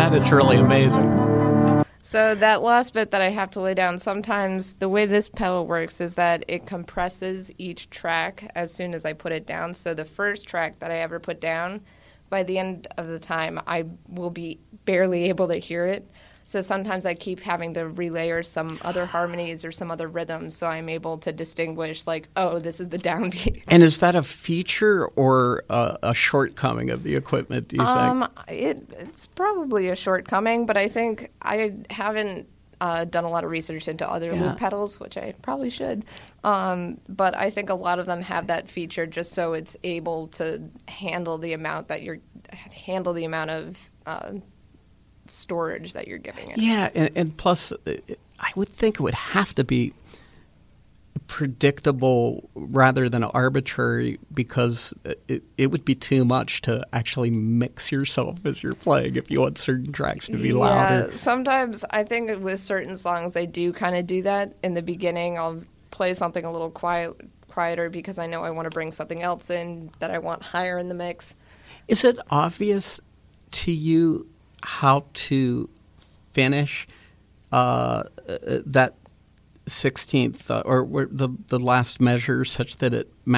That is really amazing. So that last bit that I have to lay down, sometimes the way this pedal works is that it compresses each track as soon as I put it down. So the first track that I ever put down, by the end of the time, I will be barely able to hear it. So sometimes I keep having to relayer some other harmonies or some other rhythms so I'm able to distinguish, like, oh, this is the downbeat. And is that a feature or a shortcoming of the equipment, do you think? It's probably a shortcoming, but I think I haven't done a lot of research into other loop pedals, which I probably should. But I think a lot of them have that feature just so it's able to handle the amount of storage that you're giving it. Yeah, and plus, I would think it would have to be predictable rather than arbitrary, because it would be too much to actually mix yourself as you're playing if you want certain tracks to be louder. Yeah, sometimes I think with certain songs I do kind of do that. In the beginning, I'll play something a little quieter because I know I want to bring something else in that I want higher in the mix. Is it obvious to you how to finish that 16th or the last measure such that it